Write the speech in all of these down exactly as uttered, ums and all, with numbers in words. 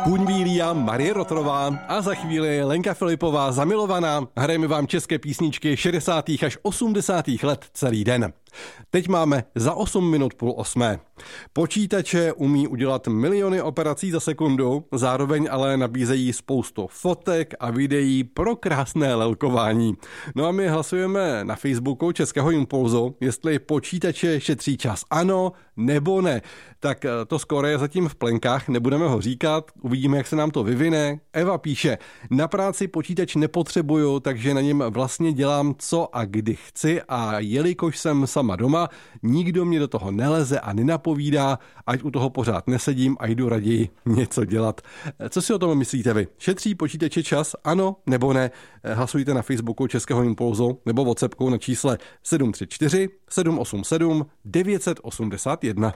Kůň Bílý a Marie Rotrová a za chvíli Lenka Filipová Zamilovaná. Hrajeme vám české písničky šedesátých až osmdesátých let celý den. Teď máme za osm minut půl osmé. Počítače umí udělat miliony operací za sekundu, zároveň ale nabízejí spoustu fotek a videí pro krásné lelkování. No a my hlasujeme na Facebooku Českého Impulzu, jestli počítače šetří čas ano nebo ne. Tak to skoro je zatím v plenkách, nebudeme ho říkat, uvidíme, jak se nám to vyvine. Eva píše, na práci počítač nepotřebuju, takže na něm vlastně dělám co a kdy chci a jelikož jsem sama doma, nikdo mě do toho neleze a nenapovídá, ať u toho pořád nesedím a jdu raději něco dělat. Co si o tom myslíte vy? Šetří počítače čas, ano nebo ne? Hlasujte na Facebooku Českého Impulzu nebo WhatsAppkou na čísle sedm tři čtyři sedm osm sedm devět osm jedna.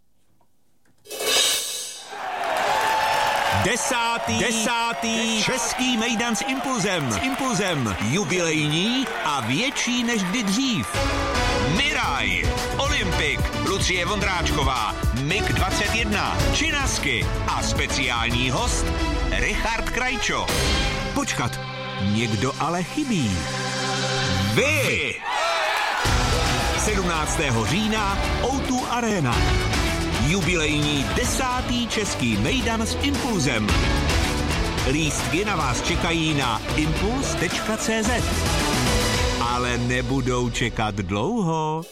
Desátý, desátý český mejdan s Impulzem. S Impulzem jubilejní a větší než kdy dřív. Miraj, Olympik, Lucie Vondráčková, Mik dvacet jedna, Činasky a speciální host Richard Krajčo. Počkat, někdo ale chybí. Vy! sedmnáctého října ó dva Arena. Jubilejní desátý český mejdan s Impulzem. Lístky na vás čekají na impuls tečka cé zet. Ale nebudou čekat dlouho.